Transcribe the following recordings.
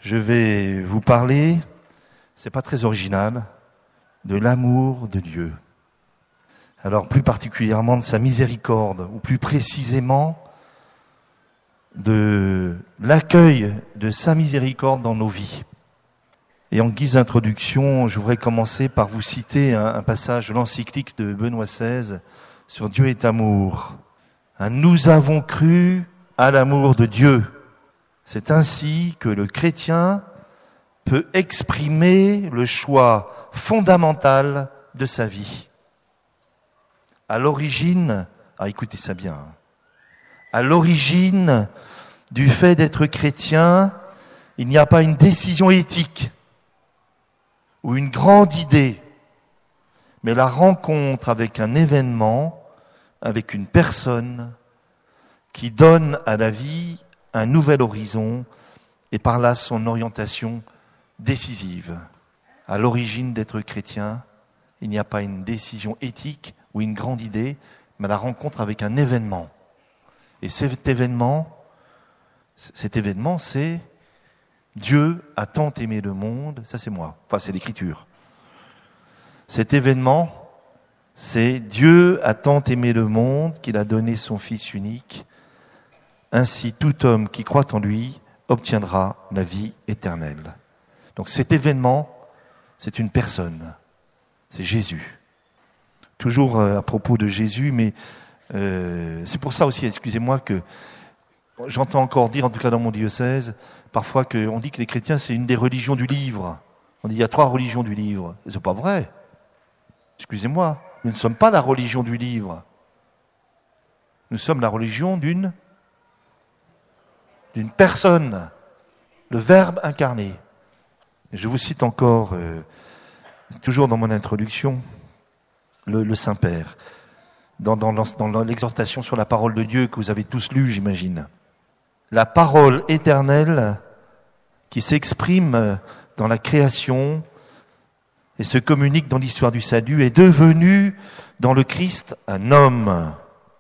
Je vais vous parler, c'est pas très original, de l'amour de Dieu. Alors plus particulièrement de sa miséricorde, ou plus précisément de l'accueil de sa miséricorde dans nos vies. Et en guise d'introduction, je voudrais commencer par vous citer un passage de l'encyclique de Benoît XVI sur Dieu est amour. Nous avons cru à l'amour de Dieu. C'est ainsi que le chrétien peut exprimer le choix fondamental de sa vie. À l'origine, écoutez ça bien, à l'origine du fait d'être chrétien, il n'y a pas une décision éthique ou une grande idée, mais la rencontre avec un événement, avec une personne qui donne à la vie un nouvel horizon et par là son orientation décisive. À l'origine d'être chrétien, il n'y a pas une décision éthique ou une grande idée, mais la rencontre avec un événement. Et cet événement, c'est Dieu a tant aimé le monde, ça c'est moi, enfin c'est l'Écriture. Cet événement, c'est Dieu a tant aimé le monde qu'il a donné son Fils unique. Ainsi, tout homme qui croit en lui obtiendra la vie éternelle. Donc cet événement, c'est une personne, c'est Jésus. Toujours à propos de Jésus, mais c'est pour ça aussi, excusez-moi, que j'entends encore dire, en tout cas dans mon diocèse, parfois qu'on dit que les chrétiens, c'est une des religions du livre. On dit qu'il y a 3 religions du livre. Et c'est pas vrai. Excusez-moi, nous ne sommes pas la religion du livre. Nous sommes la religion d'une personne, le Verbe incarné. Je vous cite encore, toujours dans mon introduction, le Saint-Père, dans l'exhortation sur la parole de Dieu que vous avez tous lue, j'imagine. La parole éternelle qui s'exprime dans la création et se communique dans l'histoire du salut est devenue dans le Christ un homme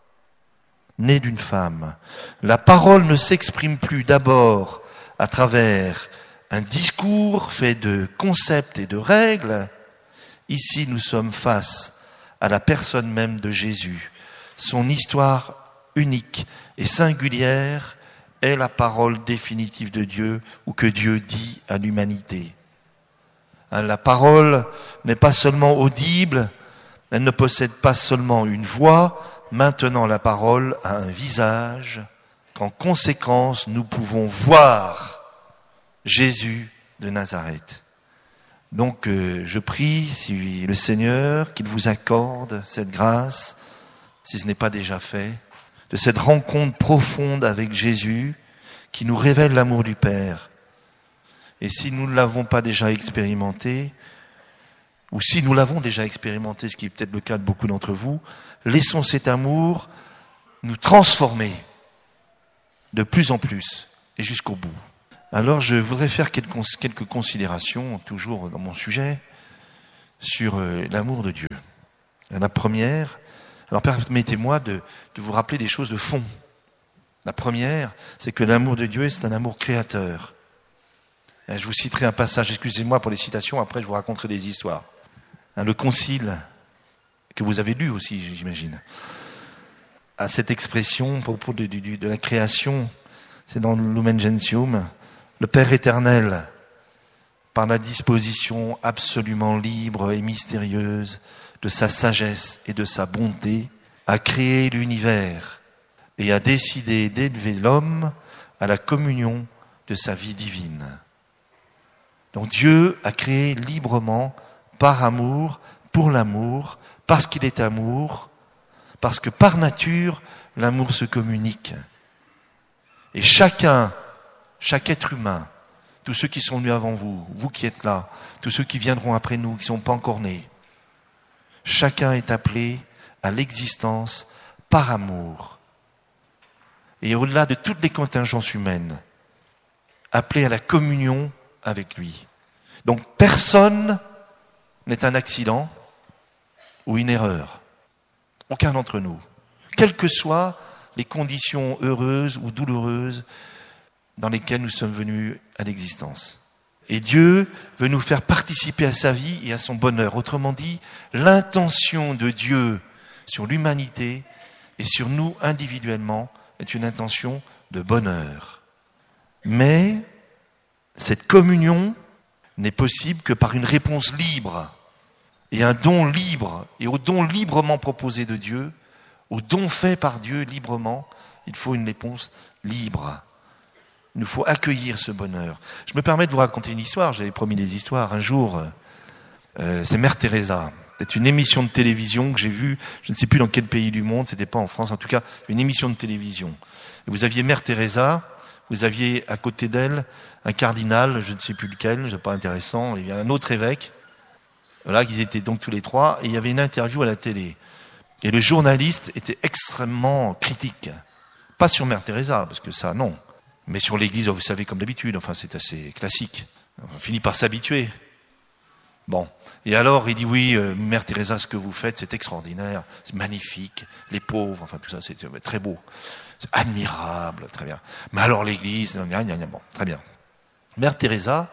né d'une femme. La parole ne s'exprime plus d'abord à travers un discours fait de concepts et de règles. Ici, nous sommes face à la personne même de Jésus. Son histoire unique et singulière est la parole définitive de Dieu ou que Dieu dit à l'humanité. La parole n'est pas seulement audible, elle ne possède pas seulement une voix. Maintenant, la parole a un visage, qu'en conséquence, nous pouvons voir Jésus de Nazareth. Donc, je prie si le Seigneur qu'il vous accorde cette grâce, si ce n'est pas déjà fait, de cette rencontre profonde avec Jésus qui nous révèle l'amour du Père. Et si nous ne l'avons pas déjà expérimenté, ou si nous l'avons déjà expérimenté, ce qui est peut-être le cas de beaucoup d'entre vous, laissons cet amour nous transformer de plus en plus et jusqu'au bout. Alors je voudrais faire quelques considérations, toujours dans mon sujet, sur l'amour de Dieu. La première, alors permettez-moi de vous rappeler des choses de fond. La première, c'est que l'amour de Dieu, c'est un amour créateur. Je vous citerai un passage, excusez-moi pour les citations, après je vous raconterai des histoires. Le concile, que vous avez lu aussi, j'imagine, à cette expression, à propos de la création, c'est dans Lumen Gentium, le Père éternel, par la disposition absolument libre et mystérieuse de sa sagesse et de sa bonté, a créé l'univers et a décidé d'élever l'homme à la communion de sa vie divine. Donc Dieu a créé librement, par amour, pour l'amour, parce qu'il est amour, parce que par nature, l'amour se communique. Et chaque être humain, tous ceux qui sont venus avant vous, vous qui êtes là, tous ceux qui viendront après nous, qui ne sont pas encore nés, chacun est appelé à l'existence par amour. Et au-delà de toutes les contingences humaines, appelé à la communion avec lui. Donc personne n'est un accident ou une erreur. Aucun d'entre nous. Quelles que soient les conditions heureuses ou douloureuses dans lesquels nous sommes venus à l'existence. Et Dieu veut nous faire participer à sa vie et à son bonheur. Autrement dit, l'intention de Dieu sur l'humanité et sur nous individuellement est une intention de bonheur. Mais cette communion n'est possible que par une réponse libre et un don libre. Et au don librement proposé de Dieu, au don fait par Dieu librement, il faut une réponse libre. Il nous faut accueillir ce bonheur. Je me permets de vous raconter une histoire, j'avais promis des histoires. Un jour, c'est Mère Teresa. C'est une émission de télévision que j'ai vue, je ne sais plus dans quel pays du monde, c'était pas en France, en tout cas, une émission de télévision. Et vous aviez Mère Teresa, vous aviez à côté d'elle un cardinal, je ne sais plus lequel, c'est pas intéressant, il y a un autre évêque. Voilà, qu'ils étaient donc tous les trois, et il y avait une interview à la télé. Et le journaliste était extrêmement critique. Pas sur Mère Teresa, parce que ça, non. Mais sur l'Église, vous savez, comme d'habitude, enfin, c'est assez classique. On finit par s'habituer. Bon. Et alors, il dit, oui, Mère Teresa, ce que vous faites, c'est extraordinaire, c'est magnifique. Les pauvres, enfin, tout ça, c'est très beau. C'est admirable, très bien. Mais alors, l'Église, bon, très bien. Mère Teresa,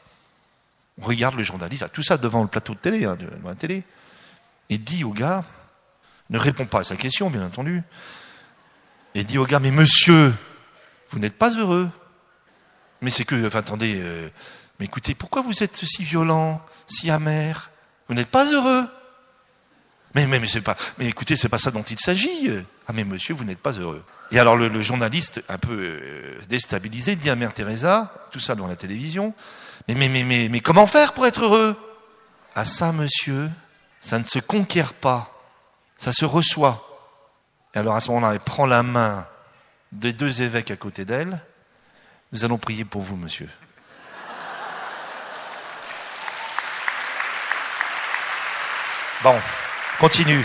on regarde le journaliste, tout ça devant le plateau de télé, devant la télé, et dit au gars, ne répond pas à sa question, bien entendu, et dit au gars, mais monsieur, vous n'êtes pas heureux. Mais c'est que, enfin, attendez, mais écoutez, pourquoi vous êtes si violent, si amer? Vous n'êtes pas heureux. Mais c'est pas, mais écoutez, c'est pas ça dont il s'agit. Ah, mais monsieur, vous n'êtes pas heureux. Et alors le journaliste, un peu déstabilisé, dit à Mère Teresa, tout ça dans la télévision, mais comment faire pour être heureux? Ah ça, monsieur, ça ne se conquiert pas, ça se reçoit. Et alors à ce moment-là, elle prend la main des deux évêques à côté d'elle. Nous allons prier pour vous, monsieur. Bon, continue.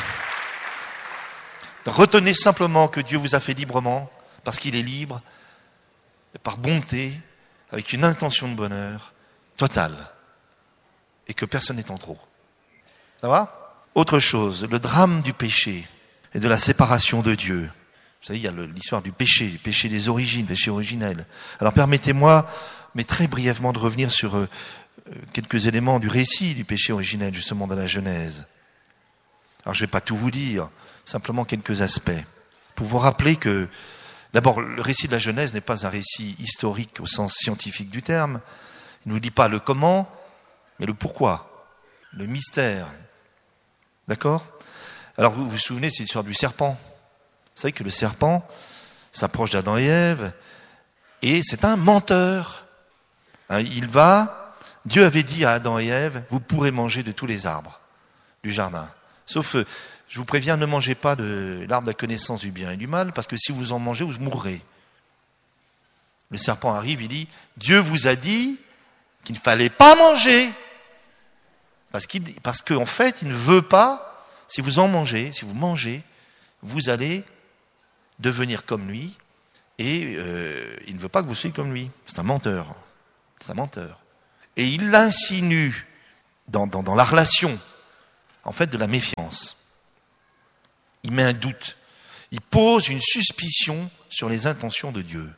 Retenez simplement que Dieu vous a fait librement, parce qu'il est libre, par bonté, avec une intention de bonheur totale, et que personne n'est en trop. Ça va? Autre chose, le drame du péché et de la séparation de Dieu. Vous savez, il y a l'histoire du péché des origines, péché originel. Alors permettez-moi, mais très brièvement, de revenir sur quelques éléments du récit du péché originel, justement dans la Genèse. Alors je ne vais pas tout vous dire, simplement quelques aspects. Pour vous rappeler que, d'abord, le récit de la Genèse n'est pas un récit historique au sens scientifique du terme. Il ne nous dit pas le comment, mais le pourquoi, le mystère. D'accord? Alors vous vous souvenez, c'est l'histoire du serpent. Vous savez que le serpent s'approche d'Adam et Ève, et c'est un menteur. Dieu avait dit à Adam et Ève, vous pourrez manger de tous les arbres du jardin. Sauf, je vous préviens, ne mangez pas de l'arbre de la connaissance du bien et du mal, parce que si vous en mangez, vous mourrez. Le serpent arrive, il dit, Dieu vous a dit qu'il ne fallait pas manger. Parce qu'en fait, il ne veut pas, si vous mangez, vous allez devenir comme lui, et il ne veut pas que vous soyez comme lui. C'est un menteur. Et il l'insinue dans la relation, en fait, de la méfiance. Il met un doute. Il pose une suspicion sur les intentions de Dieu.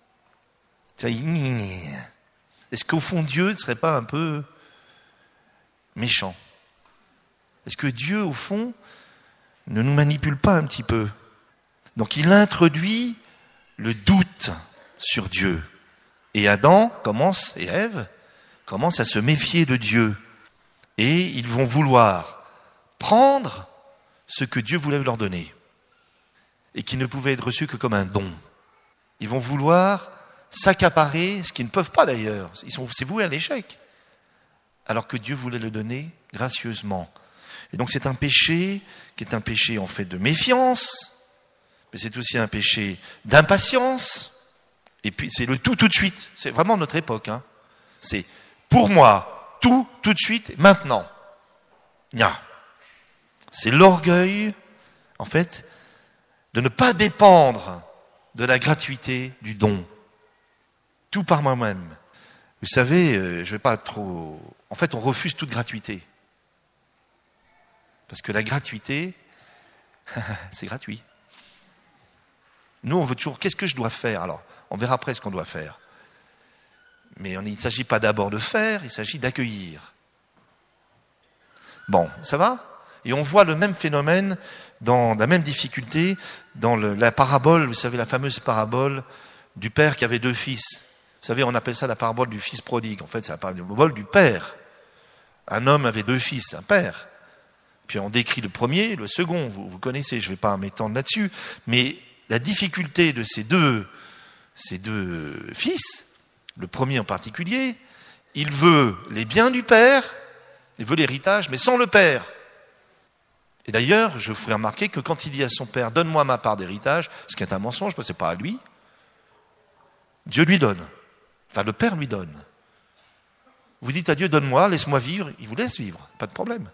Est-ce qu'au fond, Dieu ne serait pas un peu méchant? Est-ce que Dieu, au fond, ne nous manipule pas un petit peu? Donc il introduit le doute sur Dieu. Et Adam et Ève commencent à se méfier de Dieu. Et ils vont vouloir prendre ce que Dieu voulait leur donner et qui ne pouvait être reçu que comme un don. Ils vont vouloir s'accaparer, ce qu'ils ne peuvent pas d'ailleurs. C'est voué à l'échec. Alors que Dieu voulait le donner gracieusement. Et donc c'est un péché qui est un péché en fait de méfiance, mais c'est aussi un péché d'impatience. Et puis c'est le tout de suite. C'est vraiment notre époque. C'est pour moi, tout de suite, maintenant. C'est l'orgueil, en fait, de ne pas dépendre de la gratuité du don. Tout par moi-même. Vous savez, je vais pas trop... En fait, on refuse toute gratuité. Parce que la gratuité, c'est gratuit. Nous, on veut toujours, qu'est-ce que je dois faire? Alors, on verra après ce qu'on doit faire. Mais il ne s'agit pas d'abord de faire, il s'agit d'accueillir. Bon, ça va ? Et on voit le même phénomène, dans la même difficulté, dans la parabole, vous savez, la fameuse parabole du père qui avait 2 fils. Vous savez, on appelle ça la parabole du fils prodigue. En fait, c'est la parabole du père. Un homme avait 2 fils, un père. Puis on décrit le premier, le second. Vous connaissez, je ne vais pas m'étendre là-dessus. Mais la difficulté de ces deux fils, le premier en particulier, il veut les biens du père, il veut l'héritage, mais sans le père. Et d'ailleurs, je vous ferai remarquer que quand il dit à son père, donne-moi ma part d'héritage, ce qui est un mensonge, parce que ce n'est pas à lui, Dieu lui donne. Enfin, le père lui donne. Vous dites à Dieu, donne-moi, laisse-moi vivre, il vous laisse vivre, pas de problème.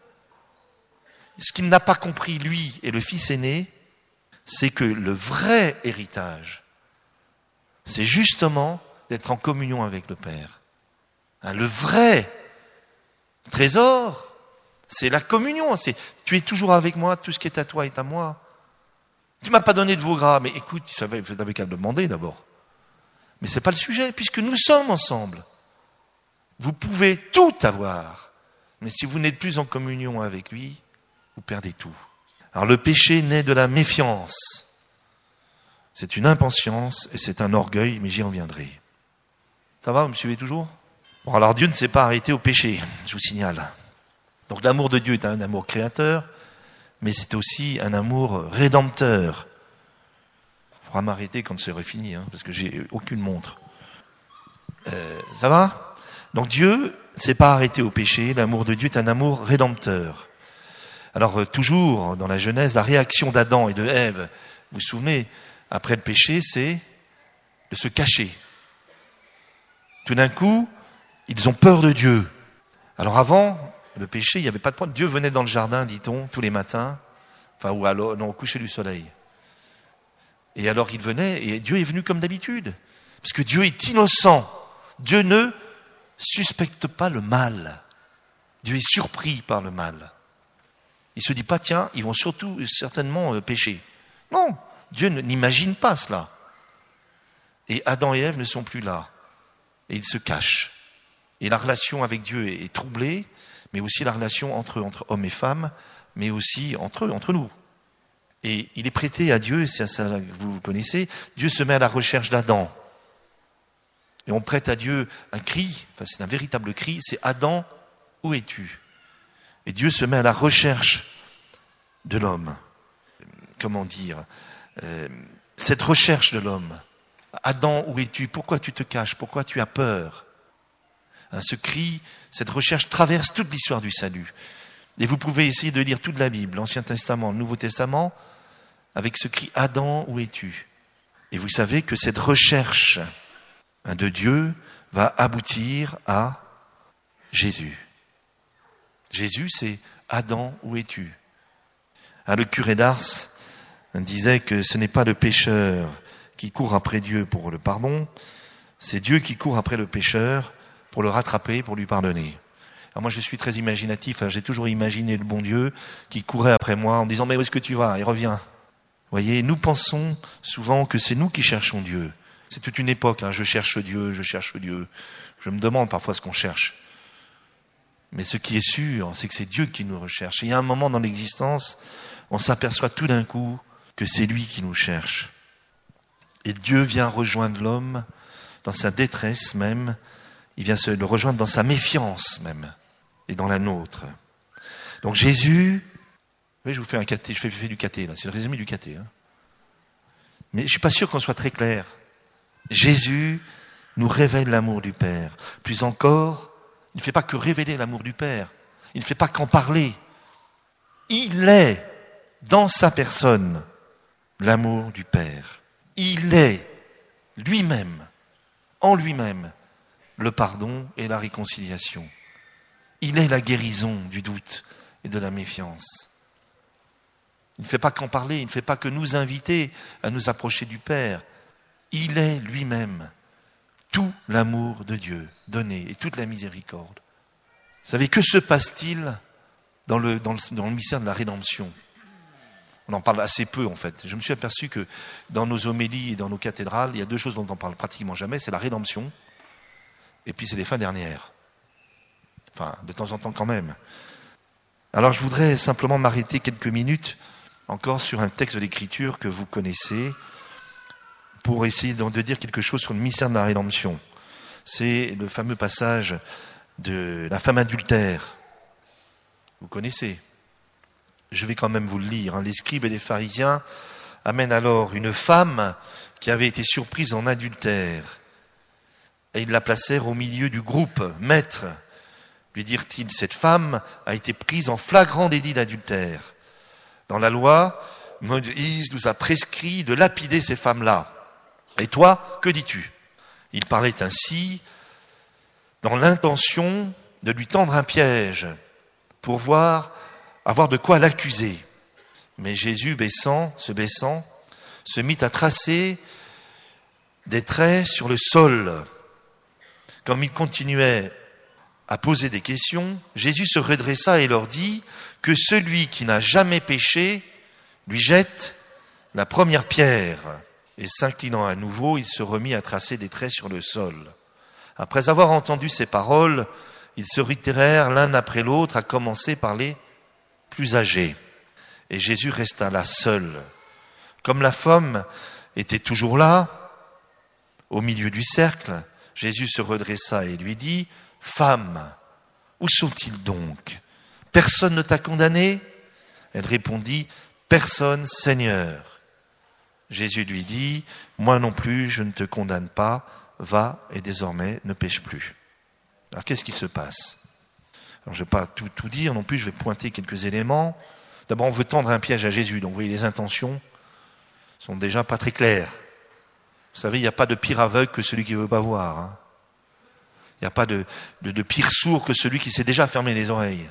Ce qu'il n'a pas compris, lui et le fils aîné, c'est que le vrai héritage, c'est justement d'être en communion avec le Père. Le vrai trésor, c'est la communion. C'est tu es toujours avec moi, tout ce qui est à toi est à moi. Tu m'as pas donné de veau gras, mais écoute, vous n'avez qu'à le demander d'abord. Mais c'est pas le sujet, puisque nous sommes ensemble. Vous pouvez tout avoir, mais si vous n'êtes plus en communion avec lui, vous perdez tout. Alors le péché naît de la méfiance. C'est une impatience et c'est un orgueil, mais j'y reviendrai. Ça va, vous me suivez toujours ? Bon, alors Dieu ne s'est pas arrêté au péché, je vous signale. Donc l'amour de Dieu est un amour créateur, mais c'est aussi un amour rédempteur. Il faudra m'arrêter quand c'est fini, parce que j'ai aucune montre. Ça va ? Donc Dieu ne s'est pas arrêté au péché, l'amour de Dieu est un amour rédempteur. Alors toujours dans la Genèse, la réaction d'Adam et de Ève, vous vous souvenez, après le péché, c'est de se cacher. Tout d'un coup, ils ont peur de Dieu. Alors avant le péché, il n'y avait pas de problème. Dieu venait dans le jardin, dit-on, tous les matins, au coucher du soleil. Et alors il venait, et Dieu est venu comme d'habitude. Parce que Dieu est innocent. Dieu ne suspecte pas le mal. Dieu est surpris par le mal. Il ne se dit pas, tiens, ils vont certainement pécher. Non, Dieu n'imagine pas cela. Et Adam et Ève ne sont plus là. Et ils se cachent. Et la relation avec Dieu est troublée, mais aussi la relation entre hommes et femmes, mais aussi entre nous. Et il est prêté à Dieu, c'est ça que vous connaissez, Dieu se met à la recherche d'Adam. Et on prête à Dieu un cri, c'est un véritable cri, c'est Adam, où es-tu ? Et Dieu se met à la recherche de l'homme. Comment dire ? Cette recherche de l'homme. Adam, où es-tu ? Pourquoi tu te caches ? Pourquoi tu as peur ? Ce cri, cette recherche traverse toute l'histoire du salut. Et vous pouvez essayer de lire toute la Bible, l'Ancien Testament, le Nouveau Testament, avec ce cri « Adam, où es-tu » ? Et vous savez que cette recherche de Dieu va aboutir à Jésus. Jésus, c'est « Adam, où es-tu » ? Le curé d'Ars disait que ce n'est pas le pécheur qui court après Dieu pour le pardon, c'est Dieu qui court après le pécheur pour le rattraper, pour lui pardonner. Alors moi je suis très imaginatif, j'ai toujours imaginé le bon Dieu qui courait après moi en disant « Mais où est-ce que tu vas ? Il revient. » Vous voyez, nous pensons souvent que c'est nous qui cherchons Dieu. C'est toute une époque, je cherche Dieu, je cherche Dieu. Je me demande parfois ce qu'on cherche. Mais ce qui est sûr, c'est que c'est Dieu qui nous recherche. Et il y a un moment dans l'existence, on s'aperçoit tout d'un coup que c'est lui qui nous cherche. Et Dieu vient rejoindre l'homme dans sa détresse même. Il vient le rejoindre dans sa méfiance même. Et dans la nôtre. Donc Jésus, oui, je vous fais un caté, je fais du caté là, c'est le résumé du caté. Mais je suis pas sûr qu'on soit très clair. Jésus nous révèle l'amour du Père. Plus encore, il ne fait pas que révéler l'amour du Père. Il ne fait pas qu'en parler. Il est, dans sa personne, l'amour du Père. Il est lui-même, en lui-même, le pardon et la réconciliation. Il est la guérison du doute et de la méfiance. Il ne fait pas qu'en parler, il ne fait pas que nous inviter à nous approcher du Père. Il est lui-même tout l'amour de Dieu donné et toute la miséricorde. Vous savez, que se passe-t-il dans le mystère de la rédemption ? On en parle assez peu en fait. Je me suis aperçu que dans nos homélies et dans nos cathédrales, il y a deux choses dont on parle pratiquement jamais, c'est la rédemption Et puis c'est les fins dernières. Enfin, de temps en temps quand même. Alors je voudrais simplement m'arrêter quelques minutes encore sur un texte de l'Écriture que vous connaissez pour essayer de dire quelque chose sur le mystère de la rédemption. C'est le fameux passage de la femme adultère. Vous connaissez. Je vais quand même vous le lire. Les scribes et les pharisiens amènent alors une femme qui avait été surprise en adultère. Et ils la placèrent au milieu du groupe. Maître, lui dirent-ils, cette femme a été prise en flagrant délit d'adultère. Dans la loi, Moïse nous a prescrit de lapider ces femmes-là. Et toi, que dis-tu ? Il parlait ainsi dans l'intention de lui tendre un piège pour avoir de quoi l'accuser. Mais Jésus, se baissant, se mit à tracer des traits sur le sol. Comme il continuait à poser des questions, Jésus se redressa et leur dit que celui qui n'a jamais péché lui jette la première pierre. Et s'inclinant à nouveau, il se remit à tracer des traits sur le sol. Après avoir entendu ces paroles, ils se retirèrent l'un après l'autre, à commencer par les plus âgés. Et Jésus resta là seul. Comme la femme était toujours là, au milieu du cercle, Jésus se redressa et lui dit : « Femme, où sont-ils donc ? Personne ne t'a condamné ? » Elle répondit : « Personne, Seigneur. » Jésus lui dit : « Moi non plus, je ne te condamne pas. Va et désormais ne pêche plus. » Alors qu'est-ce qui se passe ? Alors, je ne vais pas tout dire non plus, je vais pointer quelques éléments. D'abord, on veut tendre un piège à Jésus, donc vous voyez, les intentions sont déjà pas très claires. Vous savez, il n'y a pas de pire aveugle que celui qui ne veut pas voir. Il n'y a pas de pire sourd que celui qui s'est déjà fermé les oreilles.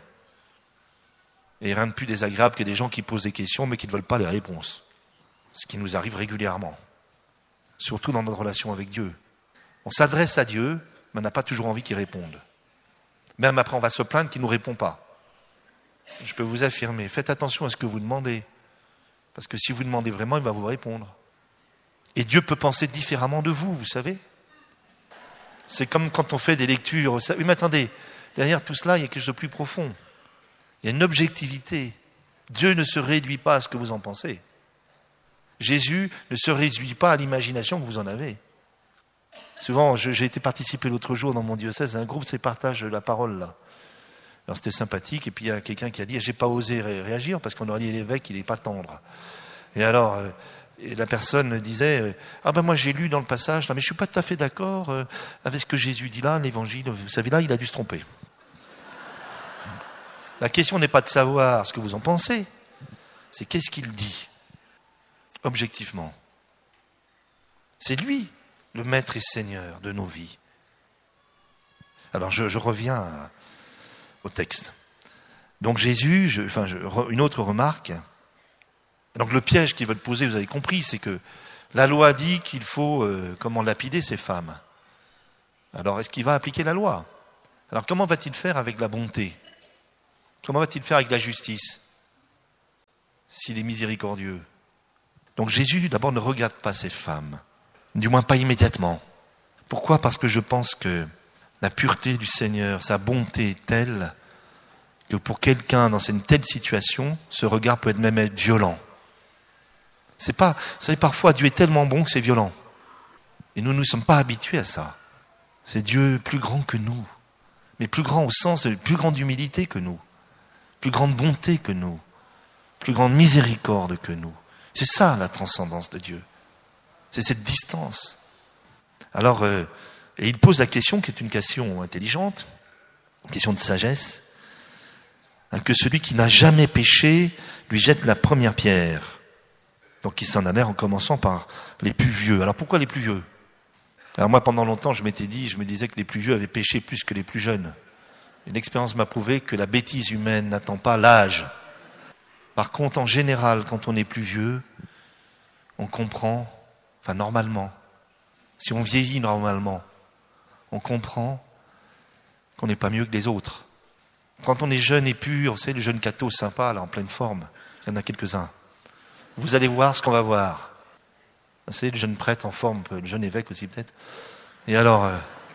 Et rien de plus désagréable que des gens qui posent des questions mais qui ne veulent pas les réponses. Ce qui nous arrive régulièrement, surtout dans notre relation avec Dieu. On s'adresse à Dieu, mais on n'a pas toujours envie qu'il réponde. Même après, on va se plaindre qu'il ne nous répond pas. Je peux vous affirmer, faites attention à ce que vous demandez, parce que si vous demandez vraiment, il va vous répondre. Et Dieu peut penser différemment de vous, vous savez. C'est comme quand on fait des lectures. Oui, mais attendez, derrière tout cela, il y a quelque chose de plus profond. Il y a une objectivité. Dieu ne se réduit pas à ce que vous en pensez. Jésus ne se réduit pas à l'imagination que vous en avez. Souvent, j'ai été participer l'autre jour dans mon diocèse à un groupe, c'est partage de la parole là. Alors c'était sympathique, et puis il y a quelqu'un qui a dit « j'ai pas osé réagir parce qu'on aurait dit l'évêque, il n'est pas tendre ». Et alors, la personne disait « ah ben moi j'ai lu dans le passage, là, mais je suis pas tout à fait d'accord avec ce que Jésus dit là, l'évangile, vous savez là, il a dû se tromper ». La question n'est pas de savoir ce que vous en pensez, c'est qu'est-ce qu'il dit, objectivement. C'est lui, le maître et seigneur de nos vies. Alors je reviens au texte. Donc Jésus, une autre remarque. Donc le piège qu'ils veulent poser, vous avez compris, c'est que la loi dit qu'il faut lapider ces femmes. Alors est-ce qu'il va appliquer la loi ? Alors comment va-t-il faire avec la bonté ? Comment va-t-il faire avec la justice ? S'il est miséricordieux. Donc Jésus, d'abord, ne regarde pas ces femmes. Du moins pas immédiatement. Pourquoi ? Parce que je pense que la pureté du Seigneur, sa bonté est telle que pour quelqu'un dans une telle situation, ce regard peut même être violent. C'est pas, vous savez, parfois Dieu est tellement bon que c'est violent. Et nous ne sommes pas habitués à ça. C'est Dieu plus grand que nous. Mais plus grand au sens de plus grande humilité que nous. Plus grande bonté que nous. Plus grande miséricorde que nous. C'est ça la transcendance de Dieu. C'est cette distance. Alors, et il pose la question qui est une question intelligente, une question de sagesse, que celui qui n'a jamais péché lui jette la première pierre. Donc il s'en allait en commençant par les plus vieux. Alors pourquoi les plus vieux ? Alors moi pendant longtemps je me disais que les plus vieux avaient péché plus que les plus jeunes. Une expérience m'a prouvé que la bêtise humaine n'attend pas l'âge. Par contre, en général, quand on est plus vieux, on comprend, normalement, si on vieillit normalement, on comprend qu'on n'est pas mieux que les autres. Quand on est jeune et pur, vous savez, le jeune catho sympa, là, en pleine forme, il y en a quelques-uns. Vous allez voir ce qu'on va voir. Vous savez, le jeune prêtre en forme, le jeune évêque aussi peut-être. Et alors,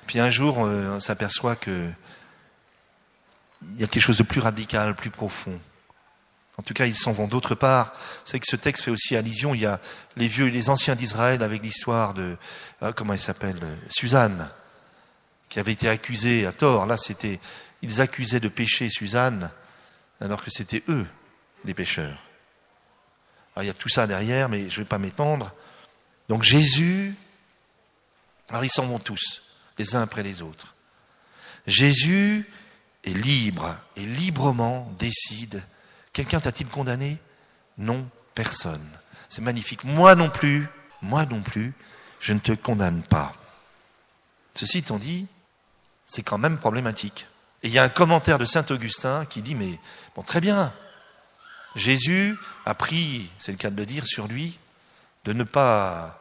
Puis un jour, on s'aperçoit que il y a quelque chose de plus radical, plus profond. En tout cas, ils s'en vont d'autre part. C'est vrai que ce texte fait aussi allusion. Il y a les anciens d'Israël avec l'histoire de, comment elle s'appelle, Suzanne, qui avait été accusée à tort. Là, ils accusaient de péché Suzanne, alors que c'était eux, les pécheurs. Alors, il y a tout ça derrière, mais je ne vais pas m'étendre. Donc Jésus, alors ils s'en vont tous, les uns après les autres. Jésus est libre et librement décide. Quelqu'un t'a-t-il condamné? Non, personne. C'est magnifique. Moi non plus, je ne te condamne pas. Ceci étant dit, c'est quand même problématique. Et il y a un commentaire de saint Augustin qui dit, mais bon, très bien, Jésus a pris, c'est le cas de le dire, sur lui, de ne pas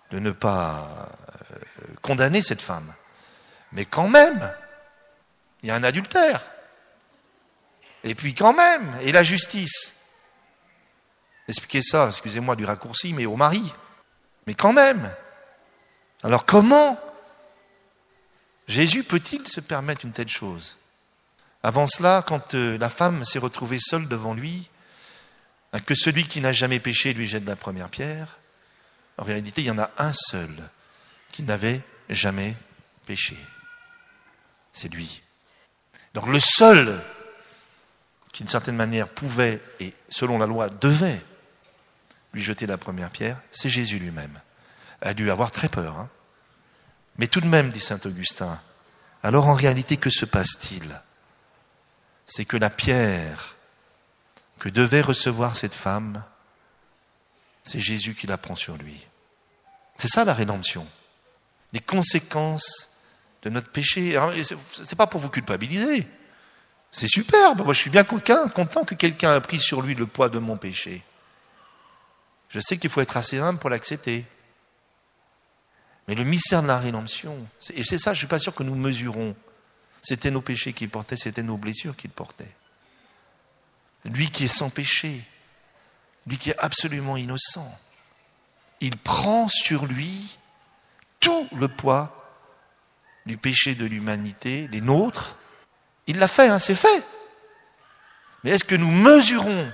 condamner cette femme. Mais quand même, il y a un adultère. Et puis quand même, et la justice. Expliquez ça, excusez-moi du raccourci, mais au mari. Mais quand même. Alors comment Jésus peut-il se permettre une telle chose? Avant cela, quand la femme s'est retrouvée seule devant lui, que celui qui n'a jamais péché lui jette la première pierre, en réalité, il y en a un seul qui n'avait jamais péché. C'est lui. Donc le seul qui, d'une certaine manière, pouvait, et selon la loi, devait lui jeter la première pierre, c'est Jésus lui-même. Elle a dû avoir très peur. Hein. Mais tout de même, dit saint Augustin, alors en réalité, que se passe-t-il? C'est que la pierre que devait recevoir cette femme, c'est Jésus qui la prend sur lui. C'est ça la rédemption. Les conséquences de notre péché. Alors, c'est pas pour vous culpabiliser. C'est superbe. Moi, je suis bien content que quelqu'un a pris sur lui le poids de mon péché. Je sais qu'il faut être assez humble pour l'accepter. Mais le mystère de la rédemption, et c'est ça, je ne suis pas sûr que nous mesurons. C'était nos péchés qu'il portait, c'était nos blessures qu'il portait. Lui qui est sans péché, lui qui est absolument innocent, il prend sur lui tout le poids du péché de l'humanité, les nôtres. Il l'a fait, hein, c'est fait. Mais est-ce que nous mesurons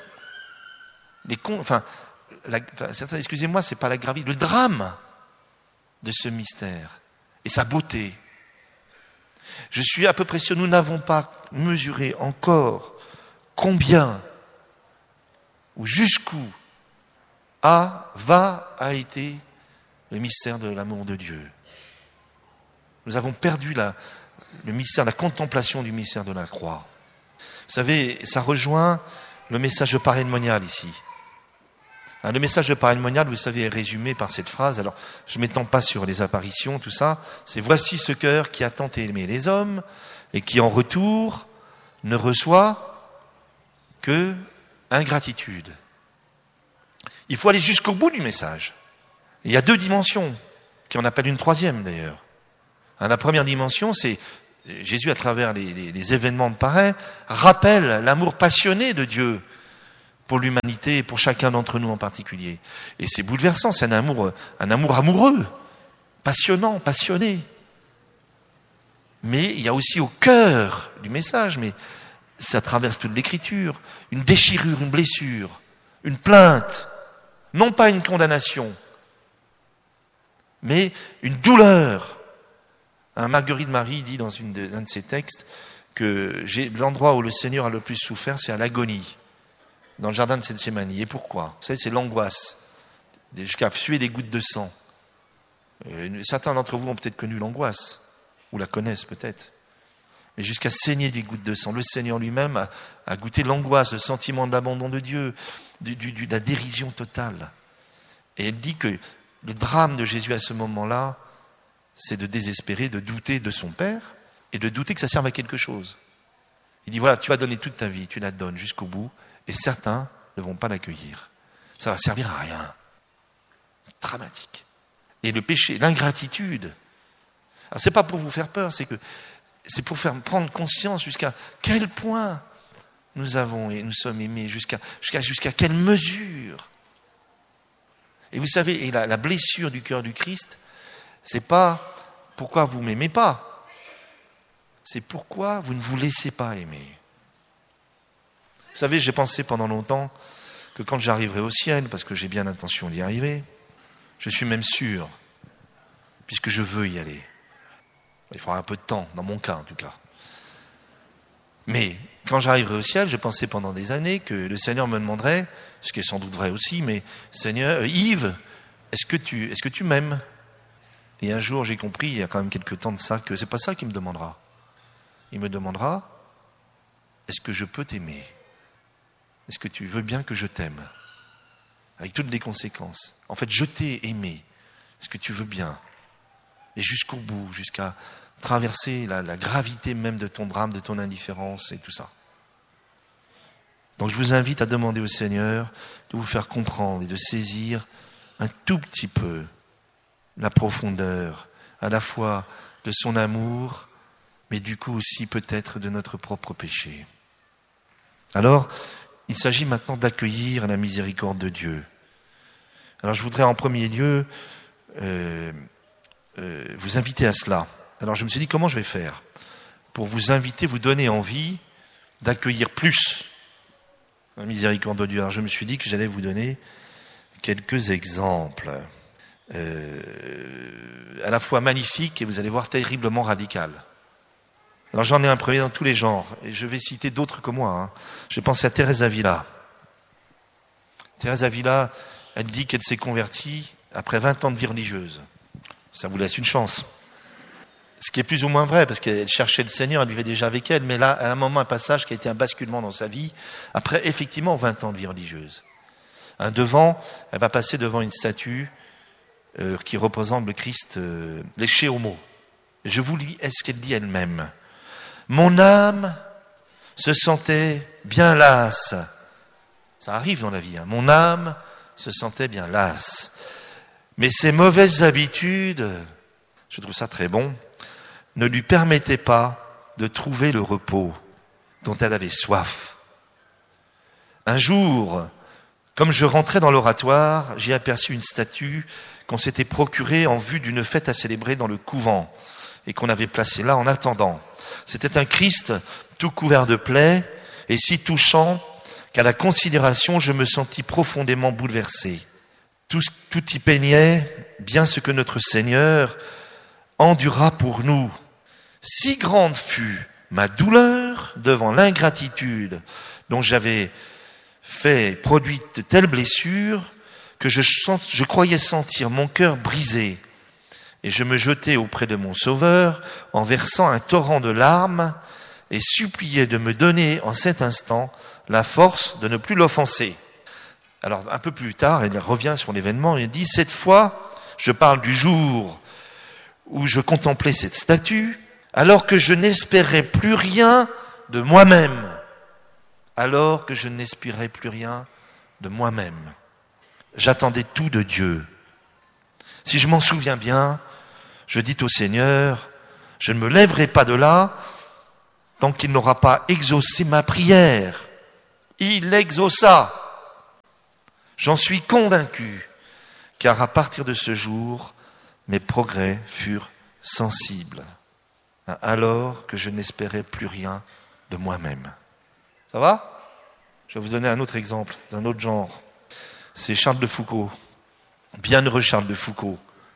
excusez-moi, c'est pas la gravité, le drame de ce mystère et sa beauté. Je suis à peu près sûr, nous n'avons pas mesuré encore combien ou jusqu'où a été le mystère de l'amour de Dieu. Nous avons perdu le mystère, la contemplation du mystère de la croix. Vous savez, ça rejoint le message de parémonial ici. Le message de parémonial, vous savez, est résumé par cette phrase. Alors, je ne m'étends pas sur les apparitions, tout ça. C'est « Voici ce cœur qui a tant aimé les hommes et qui, en retour, ne reçoit que ingratitude. » Il faut aller jusqu'au bout du message. Il y a deux dimensions, qui en appellent une troisième d'ailleurs. La première dimension, c'est Jésus, à travers les événements de pareil, rappelle l'amour passionné de Dieu pour l'humanité et pour chacun d'entre nous en particulier. Et c'est bouleversant, c'est un amour amoureux, passionnant, passionné. Mais il y a aussi au cœur du message, mais ça traverse toute l'écriture, une déchirure, une blessure, une plainte, non pas une condamnation, mais une douleur. Marguerite Marie dit dans un de ses textes que l'endroit où le Seigneur a le plus souffert, c'est à l'agonie, dans le jardin de Gethsémani. Et pourquoi? Vous savez, c'est l'angoisse, jusqu'à suer des gouttes de sang. Certains d'entre vous ont peut-être connu l'angoisse, ou la connaissent peut-être, mais jusqu'à saigner des gouttes de sang. Le Seigneur lui-même a goûté l'angoisse, le sentiment de l'abandon de Dieu, de la dérision totale. Et elle dit que le drame de Jésus à ce moment-là, c'est de désespérer, de douter de son Père et de douter que ça serve à quelque chose. Il dit, voilà, tu vas donner toute ta vie, tu la donnes jusqu'au bout, et certains ne vont pas l'accueillir. Ça va servir à rien. C'est dramatique. Et le péché, l'ingratitude, alors c'est pas pour vous faire peur, c'est pour faire prendre conscience jusqu'à quel point nous avons et nous sommes aimés, jusqu'à quelle mesure. Et vous savez, et la blessure du cœur du Christ, c'est pas pourquoi vous m'aimez pas. c'est pourquoi vous ne vous laissez pas aimer. Vous savez, j'ai pensé pendant longtemps que quand j'arriverai au ciel, parce que j'ai bien l'intention d'y arriver, je suis même sûr, puisque je veux y aller. Il faudra un peu de temps, dans mon cas en tout cas. Mais quand j'arriverai au ciel, j'ai pensé pendant des années que le Seigneur me demanderait, ce qui est sans doute vrai aussi, mais Seigneur, Yves, est-ce que tu m'aimes? Et un jour, j'ai compris, il y a quand même quelques temps de ça, que c'est pas ça qu'il me demandera. Il me demandera, est-ce que je peux t'aimer? Est-ce que tu veux bien que je t'aime? Avec toutes les conséquences. En fait, je t'ai aimé. Est-ce que tu veux bien? Et jusqu'au bout, jusqu'à traverser la gravité même de ton drame, de ton indifférence et tout ça. Donc je vous invite à demander au Seigneur de vous faire comprendre et de saisir un tout petit peu la profondeur, à la fois de son amour, mais du coup aussi peut-être de notre propre péché. Alors, il s'agit maintenant d'accueillir la miséricorde de Dieu. Alors je voudrais en premier lieu vous inviter à cela. Alors je me suis dit, comment je vais faire pour vous inviter, vous donner envie d'accueillir plus la miséricorde de Dieu. Alors je me suis dit que j'allais vous donner quelques exemples à la fois magnifiques et vous allez voir terriblement radical. Alors j'en ai un premier dans tous les genres et je vais citer d'autres que moi. J'ai pensé à Thérèse d'Avila. Thérèse d'Avila, elle dit qu'elle s'est convertie après 20 ans de vie religieuse. Ça vous laisse une chance. Ce qui est plus ou moins vrai, parce qu'elle cherchait le Seigneur, elle vivait déjà avec elle, mais là, à un moment, un passage qui a été un basculement dans sa vie, après effectivement 20 ans de vie religieuse. Elle va passer devant une statue qui représente le Christ léché au mot. Je vous lis ce qu'elle dit elle-même. Mon âme se sentait bien lasse. Ça arrive dans la vie. Mon âme se sentait bien lasse. Mais ses mauvaises habitudes, je trouve ça très bon, ne lui permettaient pas de trouver le repos dont elle avait soif. Un jour, comme je rentrais dans l'oratoire, j'ai aperçu une statue qu'on s'était procurée en vue d'une fête à célébrer dans le couvent et qu'on avait placée là en attendant. C'était un Christ tout couvert de plaies et si touchant qu'à la considération, je me sentis profondément bouleversé. Tout y peignait bien ce que notre Seigneur endura pour nous. Si grande fut ma douleur devant l'ingratitude dont j'avais produit de telles blessures que je croyais sentir mon cœur brisé et je me jetai auprès de mon Sauveur en versant un torrent de larmes et suppliais de me donner en cet instant la force de ne plus l'offenser. Alors un peu plus tard, elle revient sur l'événement et dit « Cette fois, je parle du jour où je contemplais cette statue, alors que je n'espérais plus rien de moi-même. » Alors que je n'espérais plus rien de moi-même. J'attendais tout de Dieu. Si je m'en souviens bien, je dis au Seigneur, je ne me lèverai pas de là tant qu'il n'aura pas exaucé ma prière. Il l'exauça. J'en suis convaincu, car à partir de ce jour, mes progrès furent sensibles, alors que je n'espérais plus rien de moi-même. Ça va? Je vais vous donner un autre exemple, d'un autre genre. C'est Charles de Foucault, bienheureux Charles de Foucault.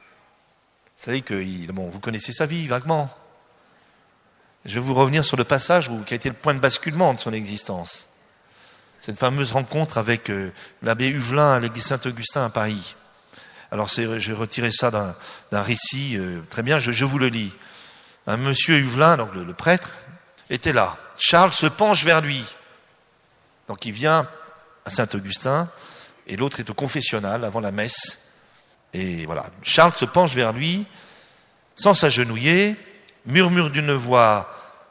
Vous savez que, vous connaissez sa vie vaguement. Je vais vous revenir sur le passage qui a été le point de basculement de son existence. Cette fameuse rencontre avec l'abbé Huvelin à l'église Saint-Augustin à Paris. Alors j'ai retiré ça d'un récit, très bien, je vous le lis. Un monsieur Huvelin, donc le prêtre, était là. Charles se penche vers lui. Donc il vient à Saint-Augustin et l'autre est au confessionnal avant la messe. Et voilà, Charles se penche vers lui sans s'agenouiller, murmure d'une voix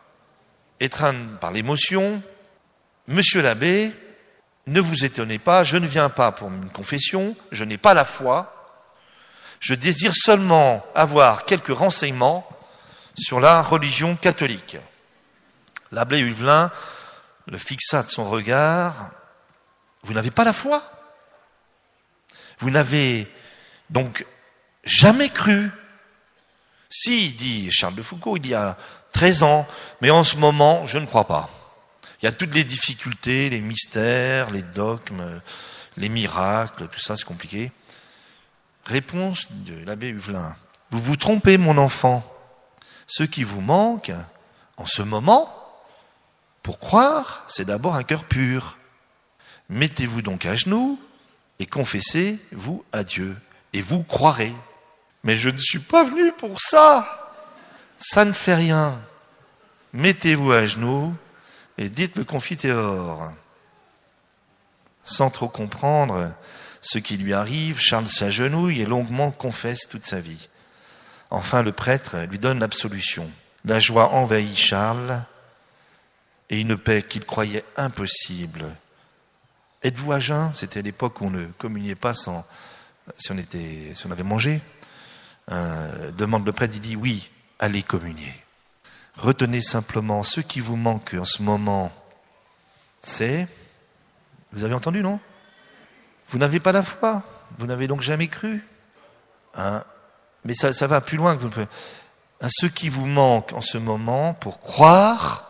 étreinte par l'émotion. Monsieur l'abbé, ne vous étonnez pas, je ne viens pas pour une confession, je n'ai pas la foi. Je désire seulement avoir quelques renseignements sur la religion catholique. L'abbé Huvelin le fixa de son regard. Vous n'avez pas la foi? Vous n'avez donc jamais cru Si, dit Charles de Foucault, il y a 13 ans, mais en ce moment, je ne crois pas. Il y a toutes les difficultés, les mystères, les dogmes, les miracles, tout ça, c'est compliqué. Réponse de l'abbé Huvelin. Vous vous trompez, mon enfant. Ce qui vous manque, en ce moment, pour croire, c'est d'abord un cœur pur. Mettez-vous donc à genoux et confessez-vous à Dieu, et vous croirez. Mais je ne suis pas venu pour ça. Ça ne fait rien. Mettez-vous à genoux et dites le Confiteor. Sans trop comprendre ce qui lui arrive, Charles s'agenouille et longuement confesse toute sa vie. Enfin, le prêtre lui donne l'absolution. La joie envahit Charles et une paix qu'il croyait impossible. Êtes-vous à jeun ? C'était l'époque où on ne communiait pas si on avait mangé. Demande le prêtre, il dit oui, allez communier. Retenez simplement ce qui vous manque en ce moment. C'est, vous avez entendu, non ? Vous n'avez pas la foi, vous n'avez donc jamais cru. Mais ça va plus loin que vous ne pouvez. Ce qui vous manque en ce moment pour croire,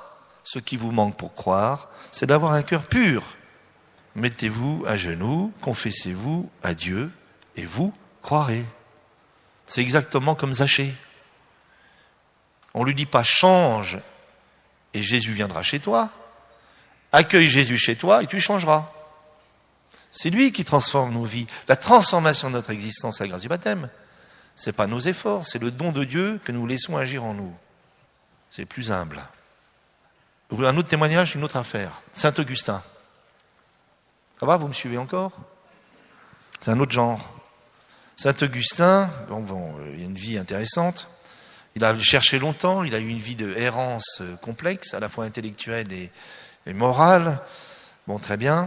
c'est d'avoir un cœur pur. Mettez-vous à genoux, confessez-vous à Dieu et vous croirez. C'est exactement comme Zachée. On ne lui dit pas change et Jésus viendra chez toi. Accueille Jésus chez toi et tu changeras. C'est lui qui transforme nos vies. La transformation de notre existence à la grâce du baptême, ce n'est pas nos efforts, c'est le don de Dieu que nous laissons agir en nous. C'est plus humble. Un autre témoignage, une autre affaire. Saint Augustin. Ça va, vous me suivez encore ? C'est un autre genre. Saint Augustin, il a une vie intéressante. Il a cherché longtemps, il a eu une vie de errance complexe, à la fois intellectuelle et morale. Bon, très bien.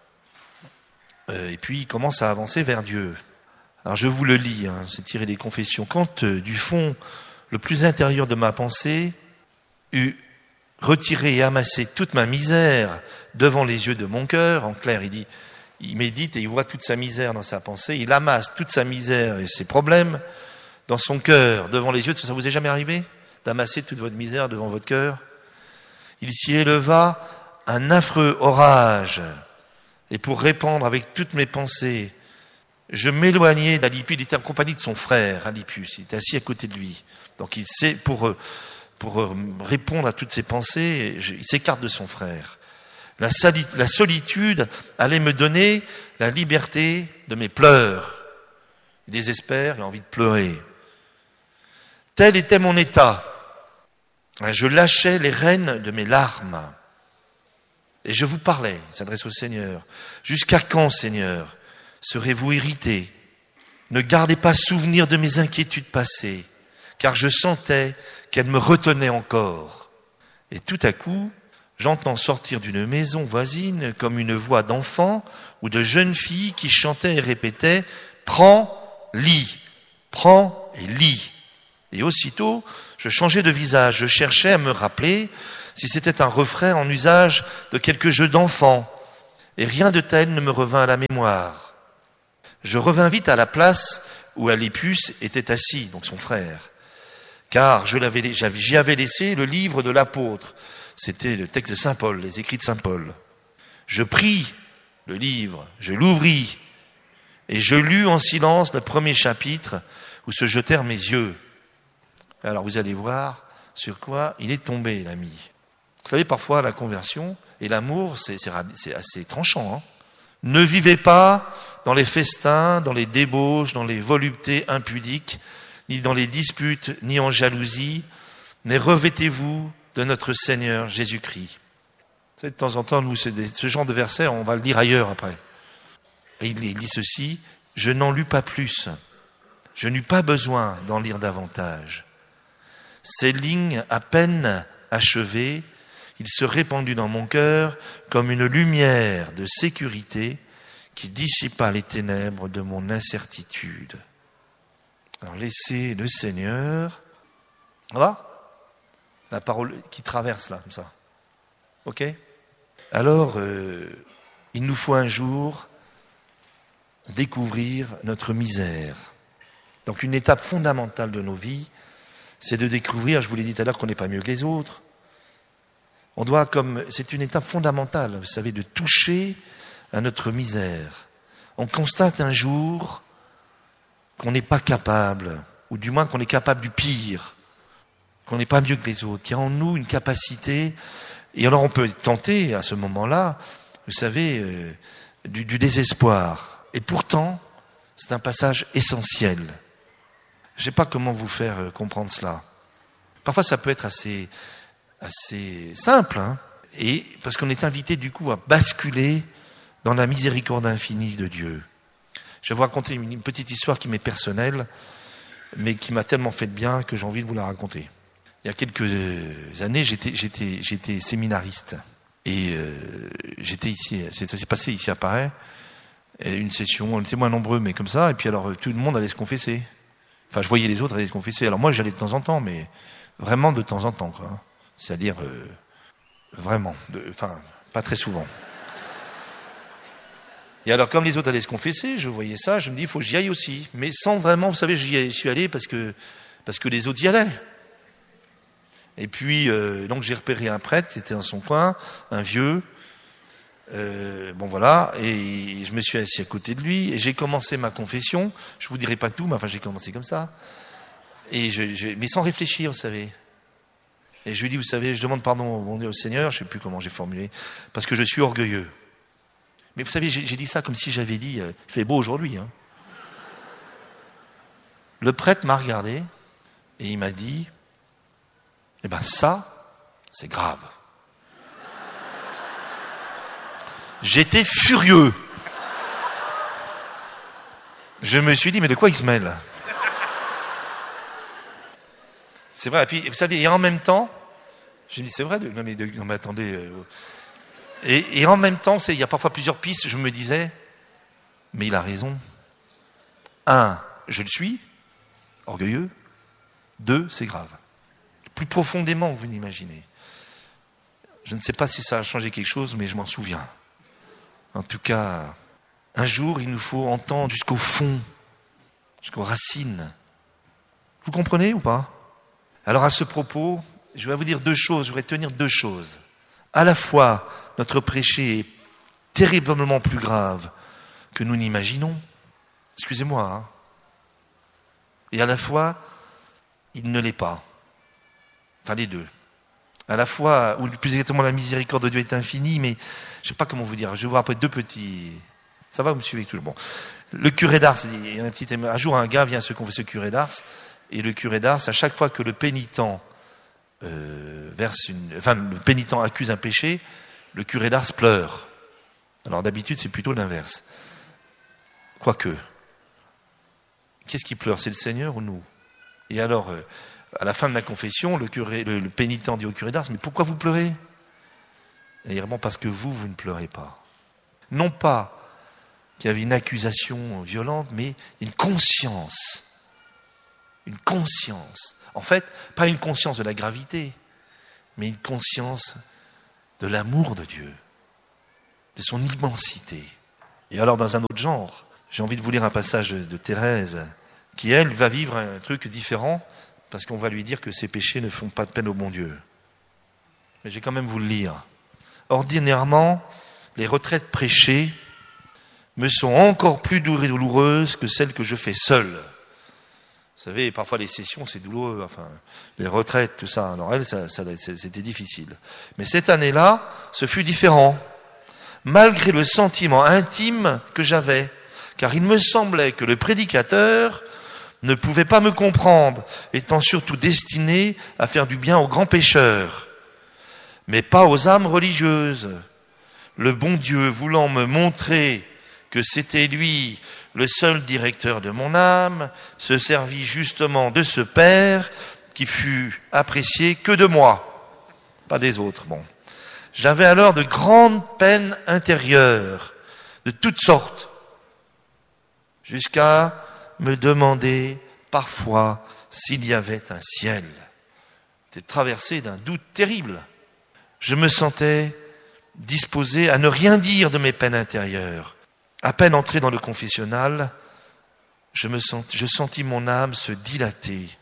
Et puis il commence à avancer vers Dieu. Alors je vous le lis, c'est tiré des Confessions. Quand du fond le plus intérieur de ma pensée eut retiré et amassé toute ma misère devant les yeux de mon cœur, en clair il dit, il médite et il voit toute sa misère dans sa pensée, il amasse toute sa misère et ses problèmes dans son cœur, devant les yeux. Ça vous est jamais arrivé d'amasser toute votre misère devant votre cœur ? Il s'y éleva un affreux orage. Et pour répandre avec toutes mes pensées, je m'éloignais d'Alipius. Il était en compagnie de son frère, Alipius. Il était assis à côté de lui. Donc il sait, pour répondre à toutes ses pensées, il s'écarte de son frère. La solitude allait me donner la liberté de mes pleurs. Il désespère, il a envie de pleurer. Tel était mon état. Je lâchais les rênes de mes larmes. Et je vous parlais, il s'adresse au Seigneur. Jusqu'à quand, Seigneur, serez-vous irrité ? Ne gardez pas souvenir de mes inquiétudes passées, car je sentais qu'elles me retenaient encore. Et tout à coup, j'entends sortir d'une maison voisine comme une voix d'enfant ou de jeune fille qui chantait et répétait « Prends, lis, prends et lis ». Et aussitôt, je changeais de visage, je cherchais à me rappeler si c'était un refrain en usage de quelque jeu d'enfant, et rien de tel ne me revint à la mémoire. Je revins vite à la place où Alipius était assis, donc son frère, car j'y avais laissé le livre de l'apôtre. C'était le texte de Saint Paul, les écrits de Saint Paul. Je pris le livre, je l'ouvris, et je lus en silence le premier chapitre où se jetèrent mes yeux. Alors vous allez voir sur quoi il est tombé, l'ami. Vous savez, parfois, la conversion et l'amour, c'est assez tranchant. Ne vivez pas dans les festins, dans les débauches, dans les voluptés impudiques, ni dans les disputes, ni en jalousie, mais revêtez-vous de notre Seigneur Jésus-Christ. Vous savez, de temps en temps, nous, ce genre de verset, on va le lire ailleurs après. Et il dit ceci, « Je n'en lus pas plus. Je n'eus pas besoin d'en lire davantage. Ces lignes à peine achevées, il se répandit dans mon cœur comme une lumière de sécurité qui dissipa les ténèbres de mon incertitude. » Alors laissez le Seigneur, ça va ? La parole qui traverse là, comme ça. Ok ? Alors, il nous faut un jour découvrir notre misère. Donc une étape fondamentale de nos vies, C'est de découvrir, je vous l'ai dit tout à l'heure, qu'on n'est pas mieux que les autres. On doit, c'est une étape fondamentale, vous savez, de toucher à notre misère. On constate un jour qu'on n'est pas capable, ou du moins qu'on est capable du pire, qu'on n'est pas mieux que les autres, qu'il y a en nous une capacité, et alors on peut être tenté à ce moment-là, vous savez, du désespoir. Et pourtant, c'est un passage essentiel. Je ne sais pas comment vous faire comprendre cela. Parfois, ça peut être assez simple, hein, et parce qu'on est invité du coup à basculer dans la miséricorde infinie de Dieu. Je vais vous raconter une petite histoire qui m'est personnelle, mais qui m'a tellement fait de bien que j'ai envie de vous la raconter. Il y a quelques années, j'étais séminariste. Et j'étais ici, ça s'est passé ici à Paris, une session, on était moins nombreux, mais comme ça, et puis alors tout le monde allait se confesser. Enfin, je voyais les autres aller se confesser. Alors moi, j'allais de temps en temps, mais vraiment de temps en temps, quoi. C'est-à-dire, vraiment, pas très souvent. Et alors, comme les autres allaient se confesser, je voyais ça, je me dis, il faut que j'y aille aussi. Mais sans vraiment, vous savez, j'y suis allé parce que les autres y allaient. Et puis, donc j'ai repéré un prêtre, c'était dans son coin, un vieux. Bon voilà, et je me suis assis à côté de lui, et j'ai commencé ma confession. Je vous dirai pas tout, mais enfin j'ai commencé comme ça. Et mais sans réfléchir, vous savez. Et je lui dis, vous savez, je demande pardon au bon Dieu, au Seigneur, je sais plus comment j'ai formulé, parce que je suis orgueilleux. Mais vous savez, j'ai dit ça comme si j'avais dit, il fait beau aujourd'hui. Hein. Le prêtre m'a regardé, et il m'a dit, eh ben ça, c'est grave. J'étais furieux. Je me suis dit, mais de quoi il se mêle? C'est vrai, et puis, vous savez, et en même temps, je me dis, c'est vrai, non mais attendez, et en même temps, il y a parfois plusieurs pistes, je me disais, mais il a raison. 1, je le suis, orgueilleux. 2, c'est grave. Plus profondément, vous l'imaginez. Je ne sais pas si ça a changé quelque chose, mais je m'en souviens. En tout cas, un jour, il nous faut entendre jusqu'au fond, jusqu'aux racines. Vous comprenez ou pas? Alors à ce propos, je vais vous dire 2 choses, je voudrais tenir 2 choses. À la fois, notre péché est terriblement plus grave que nous n'imaginons. Excusez-moi. Hein. Et à la fois, il ne l'est pas. Enfin, les 2. À la fois, ou plus exactement, la miséricorde de Dieu est infinie, mais je ne sais pas comment vous dire. Je vais vous rappeler 2 petits... Ça va, vous me suivez toujours? Bon. Le curé d'Ars, un jour, un gars vient se confesser au curé d'Ars, et le curé d'Ars, à chaque fois que le pénitent le pénitent accuse un péché, le curé d'Ars pleure. Alors d'habitude, c'est plutôt l'inverse. Quoique. Qu'est-ce qui pleure? C'est le Seigneur ou nous? Et alors, à la fin de la confession, le pénitent dit au curé d'Ars, mais pourquoi vous pleurez? Et il répond, parce que vous ne pleurez pas. Non pas qu'il y avait une accusation violente, mais une conscience. Une conscience. En fait, pas une conscience de la gravité, mais une conscience de l'amour de Dieu, de son immensité. Et alors, dans un autre genre, j'ai envie de vous lire un passage de Thérèse, qui, elle, va vivre un truc différent, parce qu'on va lui dire que ses péchés ne font pas de peine au bon Dieu. Mais je vais quand même vous le lire. Ordinairement, les retraites prêchées me sont encore plus douloureuses que celles que je fais seul. Vous savez, parfois les sessions, c'est douloureux, enfin, les retraites, tout ça. Alors elle, c'était difficile. Mais cette année-là, ce fut différent. Malgré le sentiment intime que j'avais, car il me semblait que le prédicateur ne pouvait pas me comprendre, étant surtout destiné à faire du bien aux grands pécheurs, mais pas aux âmes religieuses. Le bon Dieu voulant me montrer que c'était lui le seul directeur de mon âme, se servit justement de ce Père qui fut apprécié que de moi, pas des autres. Bon, j'avais alors de grandes peines intérieures, de toutes sortes, jusqu'à me demander parfois s'il y avait un ciel. J'étais traversé d'un doute terrible. Je me sentais disposé à ne rien dire de mes peines intérieures. À peine entré dans le confessionnal, je sentis mon âme se dilater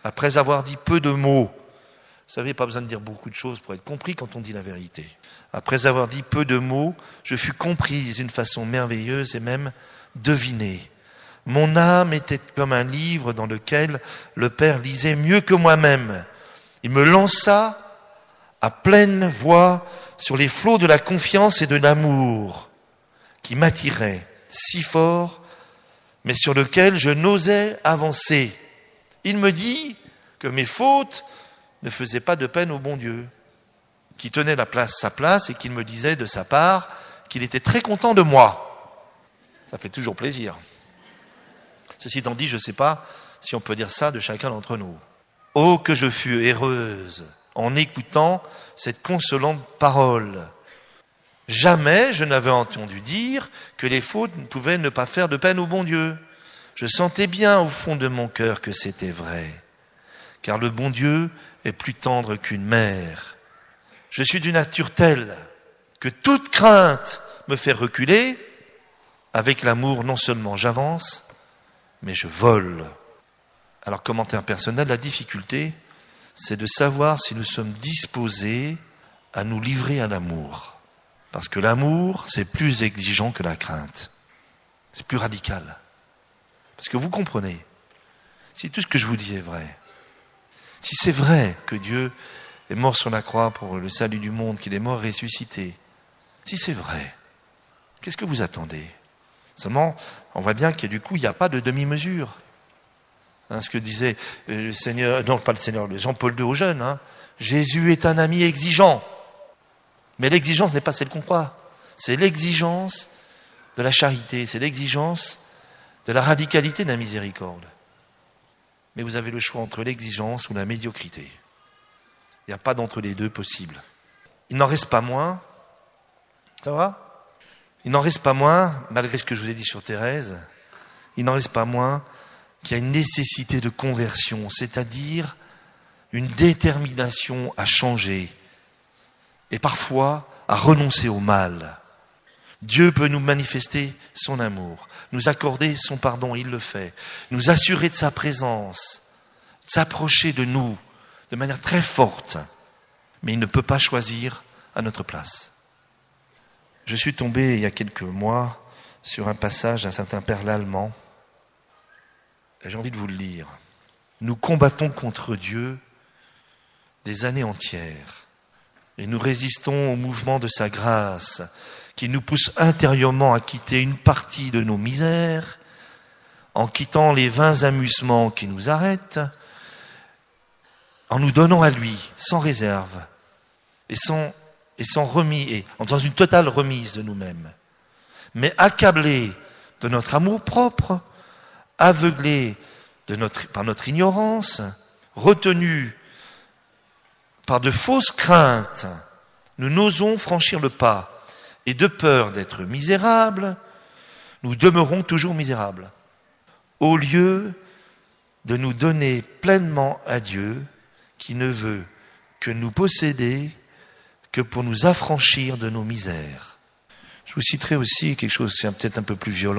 après avoir dit peu de mots, vous savez, pas besoin de dire beaucoup de choses pour être compris quand on dit la vérité. Après avoir dit peu de mots, je fus comprise d'une façon merveilleuse et même devinée. Mon âme était comme un livre dans lequel le Père lisait mieux que moi-même. Il me lança à pleine voix sur les flots de la confiance et de l'amour qui m'attiraient si fort, mais sur lequel je n'osais avancer. Il me dit que mes fautes ne faisaient pas de peine au bon Dieu, qui tenait sa place et qu'il me disait de sa part qu'il était très content de moi. Ça fait toujours plaisir. Ceci étant dit, je ne sais pas si on peut dire ça de chacun d'entre nous. Oh, que je fus heureuse en écoutant cette consolante parole. Jamais je n'avais entendu dire que les fautes ne pouvaient ne pas faire de peine au bon Dieu. Je sentais bien au fond de mon cœur que c'était vrai, car le bon Dieu est plus tendre qu'une mère. Je suis d'une nature telle que toute crainte me fait reculer. Avec l'amour, non seulement j'avance, mais je vole. Alors, commentaire personnel, la difficulté, c'est de savoir si nous sommes disposés à nous livrer à l'amour. Parce que l'amour, c'est plus exigeant que la crainte. C'est plus radical. Parce que vous comprenez, si tout ce que je vous dis est vrai, si c'est vrai que Dieu est mort sur la croix pour le salut du monde, qu'il est mort ressuscité, si c'est vrai, qu'est-ce que vous attendez ? Seulement, on voit bien qu'il n'y a pas de demi-mesure. Ce que disait le Seigneur, non pas le Seigneur, Jean-Paul II aux jeunes, Jésus est un ami exigeant. Mais l'exigence n'est pas celle qu'on croit. C'est l'exigence de la charité, c'est l'exigence de la radicalité de la miséricorde. Mais vous avez le choix entre l'exigence ou la médiocrité. Il n'y a pas d'entre les deux possible. Il n'en reste pas moins, ça va ? Il n'en reste pas moins, malgré ce que je vous ai dit sur Thérèse, il n'en reste pas moins qu'il y a une nécessité de conversion, c'est-à-dire une détermination à changer et parfois à renoncer au mal. Dieu peut nous manifester son amour, nous accorder son pardon, il le fait, nous assurer de sa présence, s'approcher de nous de manière très forte, mais il ne peut pas choisir à notre place. Je suis tombé il y a quelques mois sur un passage d'un certain père l'Allemand, et j'ai envie de vous le lire. Nous combattons contre Dieu des années entières, et nous résistons au mouvement de sa grâce, qui nous pousse intérieurement à quitter une partie de nos misères, en quittant les vains amusements qui nous arrêtent, en nous donnant à lui, sans réserve, et sans remise, et dans une totale remise de nous-mêmes. Mais accablés de notre amour propre, aveuglés par notre ignorance, retenus par de fausses craintes, nous n'osons franchir le pas. Et de peur d'être misérables, nous demeurons toujours misérables. Au lieu de nous donner pleinement à Dieu, qui ne veut que nous posséder, que pour nous affranchir de nos misères. Je vous citerai aussi quelque chose, c'est peut-être un peu plus violent.